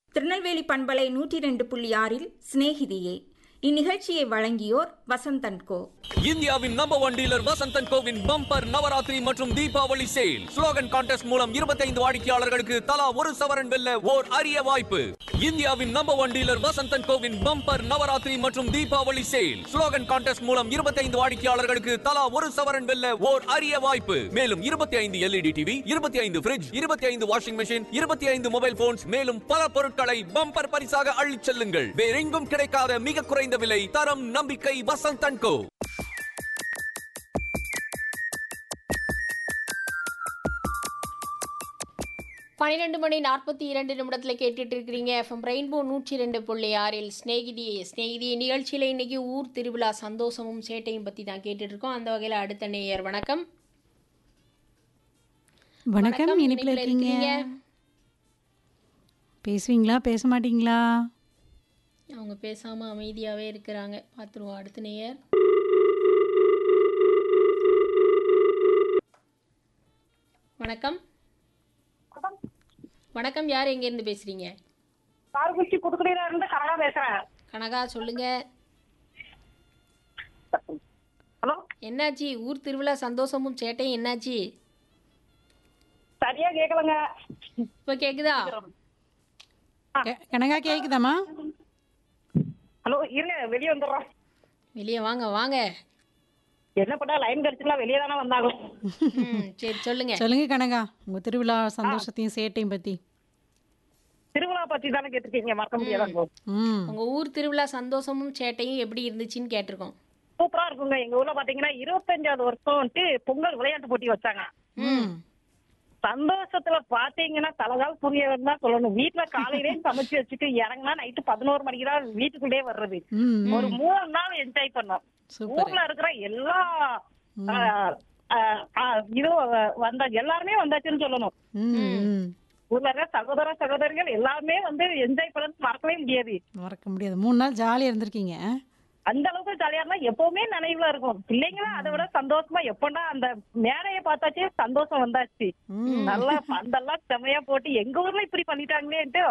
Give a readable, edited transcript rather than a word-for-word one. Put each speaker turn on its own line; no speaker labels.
திருநெல்வேலி பண்பலை 102.6 சிநேகிதியே. இந்நிகழ்ச்சியை வழங்கியோர் வசந்தன் கோ.
இந்தியாவின் number 1 dealer Vasanthan CoWIN bumper Navaratri மற்றும் தீபாவளி சேல். ஸ்லோகன் கான்டெஸ்ட் மூலம் 25 வாடிக்கையாளர்களுக்கு தலா 1 சவரன் வெல்ல ஓர் அரிய வாய்ப்பு. இந்தியாவின் number 1 dealer Vasanthan CoWIN bumper Navaratri மற்றும் தீபாவளி சேல். ஸ்லோகன் கான்டெஸ்ட் மூலம் 25 வாடிக்கையாளர்களுக்கு தலா 1 சவரன் வெல்ல ஓர் அரிய வாய்ப்பு. மேலும் 25 LED TV, 25 fridge, 25 washing machine, 25 mobile phones, மேலும் பல பொருட்களை பம்பர் பரிசாக அள்ளிச் செல்லுங்கள். வேறெங்கும் கிடைக்காத மிக குறைந்த விலை, தரம், நம்பிக்கை வசந்தன் கோ.
பன்னிரண்டு மணி 42 நிமிடத்தில் கேட்டுட்டு இருக்கிறீங்க எஃப்எம் ரெயின்போ 102.6 ஸ்நேகிதியை நிகழ்ச்சியில் இன்னைக்கு ஊர் திருவிழா சந்தோஷமும் சேட்டையும் பற்றி தான் கேட்டுட்டு இருக்கோம். அந்த வகையில் அடுத்த நேயர் வணக்கம்.
வணக்கம், இனிப்பில் இருக்கீங்க. பேசுவீங்களா பேச மாட்டீங்களா?
அவங்க பேசாமல் அமைதியாகவே இருக்கிறாங்க. பார்த்துருவோம் அடுத்த நேயர். வணக்கம் வணக்கம், யார் எங்கேருந்து பேசுறீங்க?
கார்குச்சி புதுக்குடியில இருந்து கனகா பேசுறேன்.
கனகா, சொல்லுங்க.
ஹலோ,
என்னாச்சு? ஊர் திருவிழா சந்தோஷமும் சேட்டையும் என்னாச்சு?
சரியா கேட்கலங்க.
இப்போ கேக்குதா?
கனகா கேக்குதாமா?
ஹலோ, இருங்க வெளியே வந்துடுறோம்.
வெளியே வாங்க வாங்க.
என்ன பண்ணா லைன் கிடைச்சுலாம் வெளியே தானே வந்தாங்க.
சரி, சொல்லுங்க
சொல்லுங்க கனகா, உங்க திருவிழா சந்தோஷத்தையும் சேட்டையும் பத்தி.
திருவிழா பத்தி தானே கேட்டுருக்கீங்க, மறக்க முடியாதாங்க.
உங்க ஊர் திருவிழா சந்தோஷமும் சேட்டையும் எப்படி இருந்துச்சுன்னு கேட்டிருக்கோம்.
சூப்பரா இருக்குங்க. எங்க ஊர்ல பாத்தீங்கன்னா 25வது வருஷம் வந்துட்டு பொங்கல் விளையாட்டு போட்டி வச்சாங்க. சந்தோஷத்துல பாத்தீங்கன்னா தலகால் புரியவன் தான் சொல்லணும். வீட்டுல காலையிலேயே சமைச்சு வச்சுட்டு இறங்கினா நைட்டு 11 மணிக்கு தான் வீட்டுக்குள்ளே வர்றது. ஒரு 3 நாள் என்ஜாய் பண்ணோம். ஊர்ல இருக்கிற எல்லா இதுவும் வந்தா எல்லாருமே வந்தாச்சுன்னு சொல்லணும். ஊர்ல இருக்கிற சகோதர சகோதரிகள் எல்லாமே வந்து என்ஜாய் பண்ண மறக்கவே முடியாது.
மறக்க முடியாது. 3 நாள் ஜாலியா இருந்திருக்கீங்க.
அந்த அளவுக்கு ஜாலியா இருந்தா எப்பவுமே நினைவுல இருக்கும். பிள்ளைங்களும் அதை விட சந்தோஷமா எப்படா அந்த மேடையை பார்த்தாச்சே சந்தோஷம் வந்தாச்சு. நல்லா பந்தெல்லாம் செமையா போட்டு எங்க ஊர்ல இப்படி பண்ணிட்டாங்களேன்ட்டு